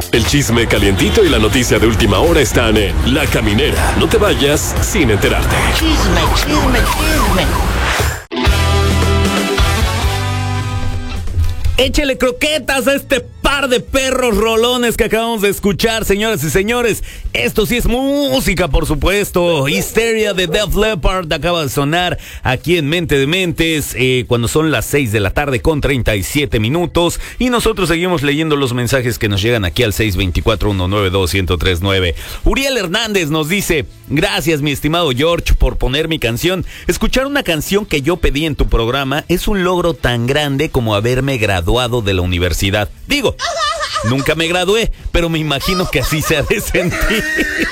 El chisme calientito y la noticia de última hora están en La Caminera. No te vayas sin enterarte. Chisme. Échele croquetas a este par de perros rolones que acabamos de escuchar, señoras y señores. Esto sí es música, por supuesto. Hysteria de Def Leppard acaba de sonar aquí en Mente de Mentes cuando son las 6 de la tarde con 37 minutos. Y nosotros seguimos leyendo los mensajes que nos llegan aquí al 624-192-1039. Uriel Hernández nos dice: gracias, mi estimado George, por poner mi canción. Escuchar una canción que yo pedí en tu programa es un logro tan grande como haberme graduado de la universidad. Digo, nunca me gradué, pero me imagino que así se ha de sentir.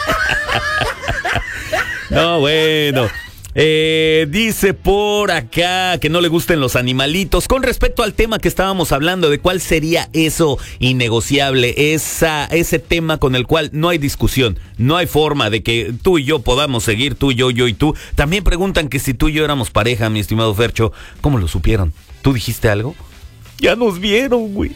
No, bueno. Dice por acá que no le gusten los animalitos. Con respecto al tema que estábamos hablando, de cuál sería eso innegociable, ese tema con el cual no hay discusión, no hay forma de que tú y yo podamos seguir, tú, yo y tú. También preguntan que si tú y yo éramos pareja, mi estimado Fercho. ¿Cómo lo supieron? ¿Tú dijiste algo? Ya nos vieron, güey.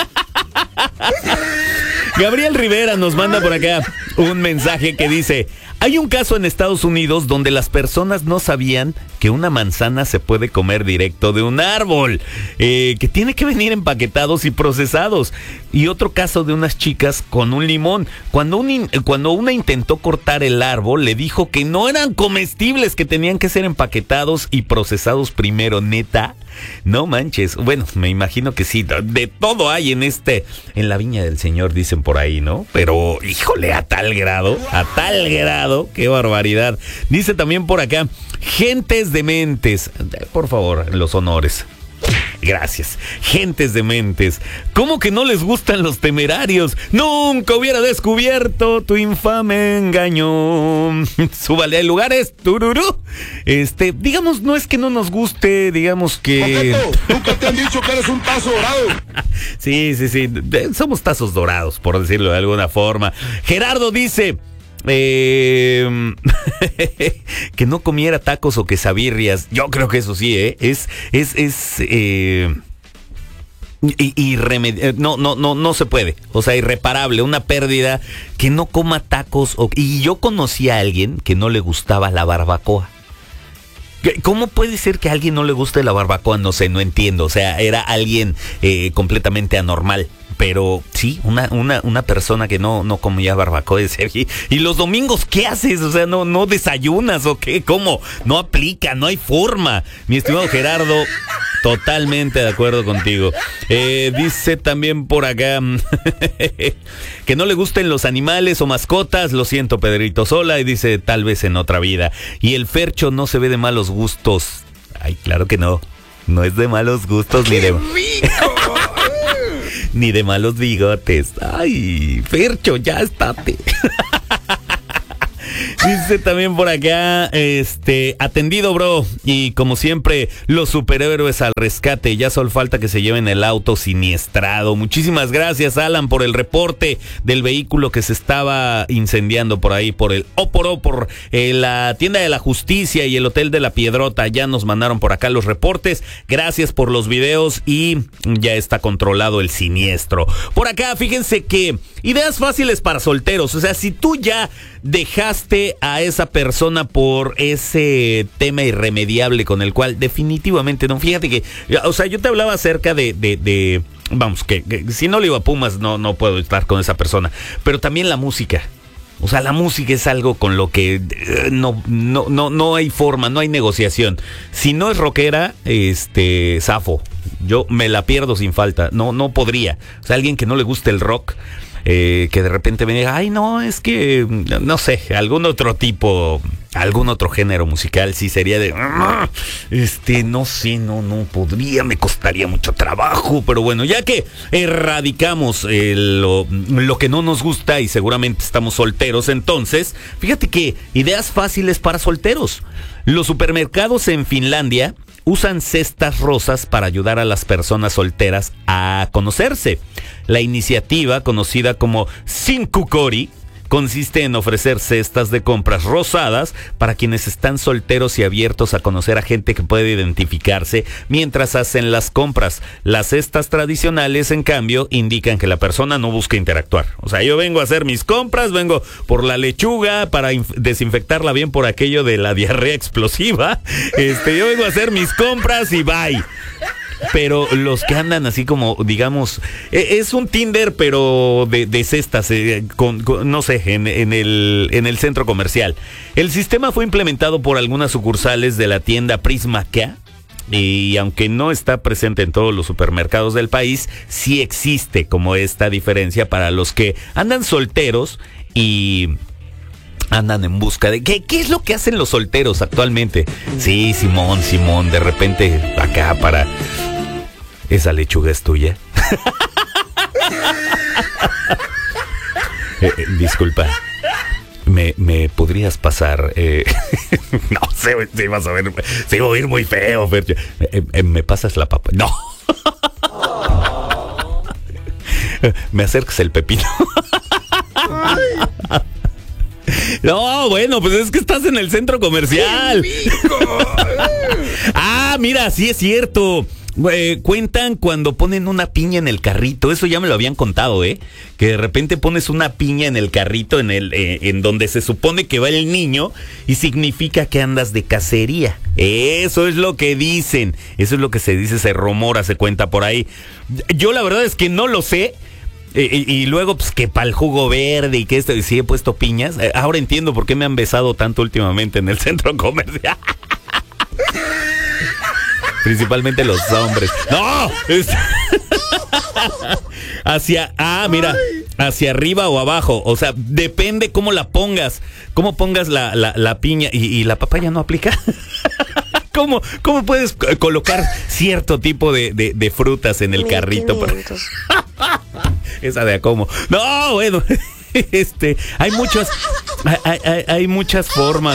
Gabriel Rivera nos manda por acá un mensaje que dice: hay un caso en Estados Unidos donde las personas no sabían que una manzana se puede comer directo de un árbol, que tiene que venir empaquetados y procesados. Y otro caso de unas chicas con un limón. Cuando una intentó cortar el árbol, le dijo que no eran comestibles, que tenían que ser empaquetados y procesados primero. ¿Neta? No manches. Bueno, me imagino que sí. De todo hay en la viña del Señor, dicen por ahí, ¿no? Pero, híjole, a tal grado, qué barbaridad. Dice también por acá: gentes dementes, por favor, los honores. Gracias. Gentes dementes, ¿cómo que no les gustan los Temerarios? Nunca hubiera descubierto tu infame engaño. Súbale a lugares, tururú. Digamos, no es que no nos guste, digamos que... Objeto, nunca te han dicho que eres un tazo dorado. Sí. Somos tazos dorados, por decirlo de alguna forma. Gerardo dice... que no comiera tacos o quesabirrias. Yo creo que eso sí, no se puede. O sea, irreparable, una pérdida que no coma tacos. Y yo conocí a alguien que no le gustaba la barbacoa. ¿Cómo puede ser que a alguien no le guste la barbacoa? No sé, no entiendo. O sea, era alguien completamente anormal. Pero sí, una persona que no comía barbacoa. ¿Y los domingos qué haces? O sea, ¿no desayunas o qué? ¿Cómo? No aplica, no hay forma. Mi estimado Gerardo, totalmente de acuerdo contigo. Dice también por acá que no le gusten los animales o mascotas. Lo siento, Pedrito Sola. Y dice, tal vez en otra vida. Y el Fercho no se ve de malos gustos. Ay, claro que no. No es de malos gustos ni de... ni de malos bigotes. Ay, Fercho, ya estate. Dice también por acá, atendido, bro. Y como siempre, los superhéroes al rescate. Ya solo falta que se lleven el auto siniestrado. Muchísimas gracias, Alan, por el reporte del vehículo que se estaba incendiando por ahí, por la tienda de la Justicia y el Hotel de la Piedrota. Ya nos mandaron por acá los reportes. Gracias por los videos y ya está controlado el siniestro. Por acá, fíjense que ideas fáciles para solteros. O sea, si tú ya dejaste a esa persona por ese tema irremediable con el cual definitivamente no. Fíjate que, o sea, yo te hablaba acerca de vamos, que si no le iba a Pumas no puedo estar con esa persona. Pero también la música. O sea, la música es algo con lo que no hay forma, no hay negociación. Si no es rockera, zafo. Yo me la pierdo sin falta. No podría. O sea, alguien que no le guste el rock, que de repente me diga, ay, no, es que, no sé, algún otro género musical, sí sería de, no sé, no podría, me costaría mucho trabajo, pero bueno, ya que erradicamos lo que no nos gusta y seguramente estamos solteros, entonces, fíjate que ideas fáciles para solteros. Los supermercados en Finlandia usan cestas rosas para ayudar a las personas solteras a conocerse. La iniciativa, conocida como Sinkukori, consiste en ofrecer cestas de compras rosadas para quienes están solteros y abiertos a conocer a gente que puede identificarse mientras hacen las compras. Las cestas tradicionales, en cambio, indican que la persona no busca interactuar. O sea, yo vengo a hacer mis compras, vengo por la lechuga para desinfectarla bien por aquello de la diarrea explosiva. Yo vengo a hacer mis compras y bye. Pero los que andan así como, digamos, es un Tinder, pero de cestas, no sé, en el centro comercial. El sistema fue implementado por algunas sucursales de la tienda Prismaquea. Y aunque no está presente en todos los supermercados del país, sí existe como esta diferencia para los que andan solteros y andan en busca de... ¿Qué es lo que hacen los solteros actualmente? Sí, Simón, de repente acá para... ¿Esa lechuga es tuya? Disculpa. ¿Me podrías pasar? No sé si vas a ver. Se va a oír muy feo, Fercho. ¿Me pasas la papa? No. ¿Me acercas el pepino? No, bueno, pues es que estás en el centro comercial. Ah, mira, sí es cierto. Cuentan cuando ponen una piña en el carrito. Eso ya me lo habían contado, que de repente pones una piña en el carrito en donde se supone que va el niño y significa que andas de cacería. Eso es lo que dicen. Eso es lo que se dice, se rumora, se cuenta por ahí. Yo la verdad es que no lo sé. Y luego, pues, que para el jugo verde y que esto, y sí he puesto piñas. Ahora entiendo por qué me han besado tanto últimamente en el centro comercial. Principalmente los hombres. ¡No! Hacia arriba o abajo. O sea, depende cómo la pongas. Cómo pongas la piña. ¿Y la papaya no aplica? ¿Cómo puedes colocar cierto tipo de frutas en el carrito? Esa de a cómo. No, bueno. Hay muchas formas,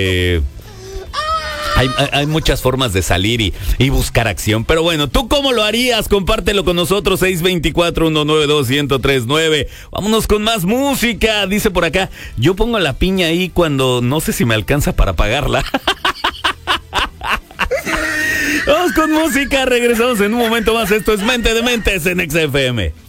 Hay muchas formas de salir y buscar acción. Pero bueno, ¿tú cómo lo harías? Compártelo con nosotros, 624-192-1039. Vámonos con más música. Dice por acá, yo pongo la piña ahí cuando no sé si me alcanza para pagarla. Vamos con música, regresamos en un momento más. Esto es Mente de Mentes en XFM.